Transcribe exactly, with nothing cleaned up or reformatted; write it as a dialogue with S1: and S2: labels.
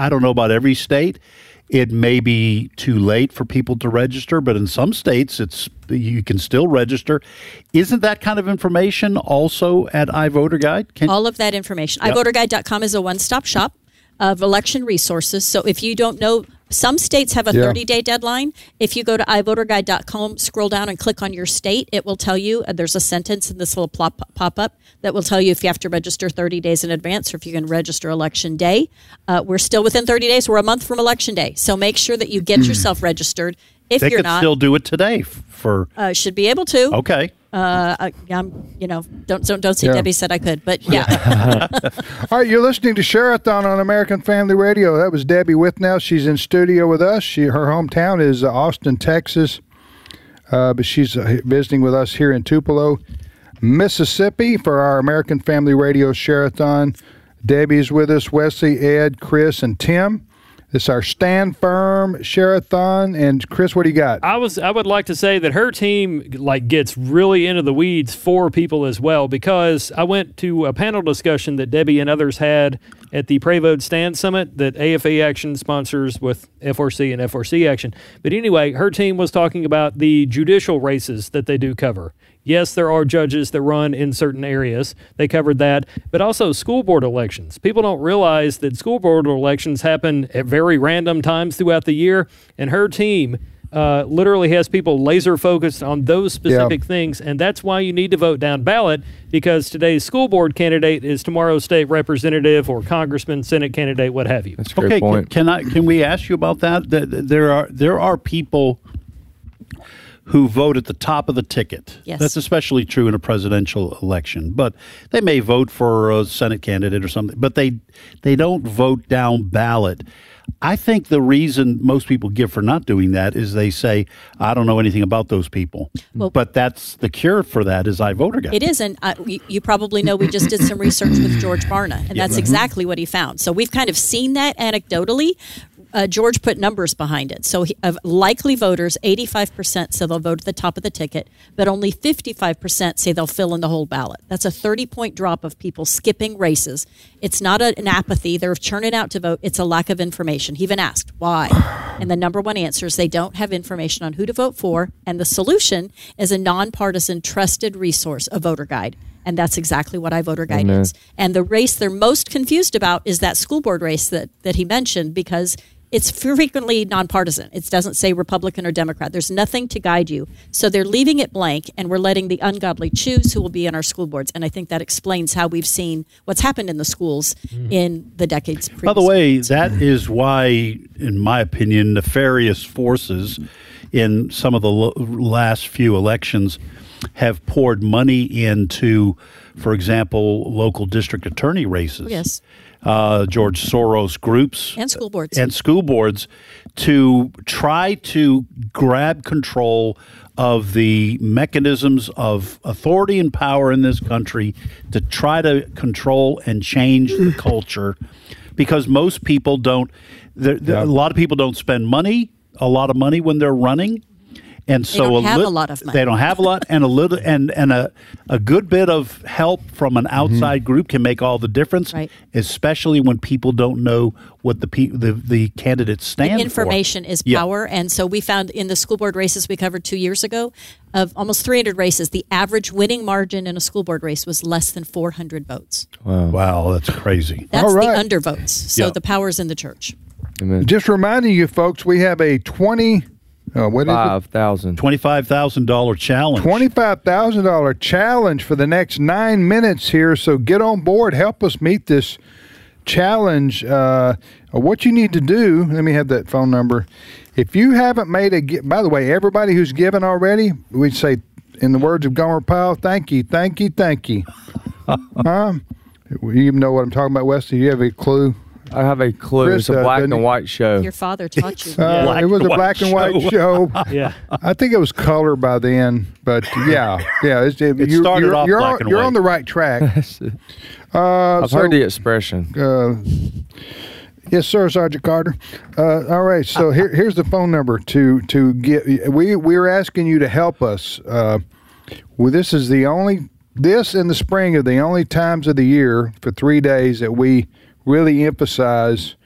S1: I don't know about every state. It may be too late for people to register, but in some states, it's you can still register. Isn't that kind of information also at iVoterGuide? Can,
S2: All of that information.
S1: Yep.
S2: i voter guide dot com is a one-stop shop of election resources. So if you don't know, some states have a
S3: Yeah.
S2: thirty-day deadline. If you go to i voter guide dot com, scroll down and click on your state, it will tell you, uh, there's a sentence in this little plop, pop-up that will tell you if you have to register thirty days in advance or if you can register election day. Uh, we're still within thirty days. We're a month from election day. So make sure that you get yourself registered. If
S1: they
S2: you're
S1: could
S2: not,
S1: still do it today f- for,
S2: uh, should be able to.
S1: okay.
S2: Uh, I, I'm, you know, don't don't don't say
S3: Yeah.
S2: Debbie said I could, but yeah.
S3: All right, you're listening to Share-a-thon on American Family Radio. That was Debbie Withnow. She's in studio with us. She Her hometown is uh, Austin, Texas, uh, but she's uh, visiting with us here in Tupelo, Mississippi for our American Family Radio Share-a-thon. Debbie's with us, Wesley, Ed, Chris, and Tim. This is our Stand Firm Share-a-thon. And Chris, what do you got?
S4: I was I would like to say that her team like gets really into the weeds for people as well, because I went to a panel discussion that Debbie and others had at the Pray Vote Stand Summit that A F A Action sponsors with F R C and F R C Action. But anyway, her team was talking about the judicial races that they do cover. Yes, there are judges that run in certain areas. They covered that. But also school board elections. People don't realize that school board elections happen at very random times throughout the year. And her team uh, literally has people laser focused on those specific
S3: Yeah.
S4: things. And that's why you need to vote down ballot, because today's school board candidate is tomorrow's state representative or congressman, senate candidate, what have you.
S5: That's a great
S1: Okay, can,
S5: point.
S1: can I can we ask you about that? Th- th- There are there are people who vote at the top of the ticket.
S2: Yes.
S1: That's especially true in a presidential election. But they may vote for a Senate candidate or something, but they they don't vote down ballot. I think the reason most people give for not doing that is they say, I don't know anything about those people.
S2: Well-
S1: but that's the cure for that is iVoterGuide.
S2: It is, and uh, you, you probably know we just did some research with George Barna, and that's exactly what he found. So we've kind of seen that anecdotally. Uh, George put numbers behind it. So he, of likely voters, eighty-five percent say they'll vote at the top of the ticket, but only fifty-five percent say they'll fill in the whole ballot. That's a thirty-point drop of people skipping races. It's not a, an apathy. They're churning out to vote. It's a lack of information. He even asked, why? And the number one answer is they don't have information on who to vote for, and the solution is a nonpartisan, trusted resource, a voter guide. And that's exactly what iVoterGuide
S5: Amen.
S2: is. And the race they're most confused about is that school board race that, that he mentioned, because it's frequently nonpartisan. It doesn't say Republican or Democrat. There's nothing to guide you. So they're leaving it blank, and we're letting the ungodly choose who will be in our school boards. And I think that explains how we've seen what's happened in the schools in the decades previous.
S1: By the way, that is why, in my opinion, nefarious forces in some of the lo- last few elections have poured money into, for example, local district attorney races.
S2: Yes.
S1: Uh, George Soros groups.
S2: And school boards.
S1: And school boards to try to grab control of the mechanisms of authority and power in this country to try to control and change the culture, because most people don't, there, there,
S3: Yeah.
S1: a lot of people don't spend money, a lot of money when they're running. And so
S2: don't have
S1: lit-
S2: a lot of money.
S1: They don't have a lot, and a little, and and a a good bit of help from an outside group can make all the difference.
S2: Right.
S1: Especially when people don't know what the pe- the the candidates stand for.
S2: Information is
S1: Yeah.
S2: power. And so we found in the school board races we covered two years ago, of almost three hundred races, the average winning margin in a school board race was less than four hundred votes.
S1: Wow, that's crazy.
S2: That's
S3: All right.
S2: the undervotes. So
S1: Yeah.
S2: the power's in the church.
S5: Amen.
S3: Just reminding you, folks, we have a twenty. Uh, what is it?
S5: Five thousand.
S1: Twenty-five thousand dollar challenge.
S3: twenty-five thousand dollars challenge for the next nine minutes here. So get on board. Help us meet this challenge. Uh, what you need to do, let me have that phone number. If you haven't made a, gi- by the way, everybody who's given already, we'd say, in the words of Gomer Pyle, thank you, thank you, thank you. um, you even know what I'm talking about, Wesley? Do you have a clue?
S5: I have a clue.
S3: Chris,
S5: It's a
S3: uh,
S5: black
S3: doesn't
S5: and
S3: he-
S5: white show.
S2: Your father taught you.
S3: Uh,
S1: Black
S3: it was a
S1: and white
S3: black and white show.
S4: Yeah.
S3: I think it was color by then, but yeah, yeah. It's, it,
S1: It
S3: you,
S1: started
S3: you're,
S1: off
S3: you're
S1: black
S3: on,
S1: and
S3: you're
S1: white.
S3: on the right track. Uh,
S5: I've
S3: so,
S5: heard the expression.
S3: uh, yes, sir, Sergeant Carter. Uh, all right, so here, here's the phone number to to get. We we're asking you to help us. Uh, well, this is the only. This and the spring are the only times of the year for three days that we really emphasize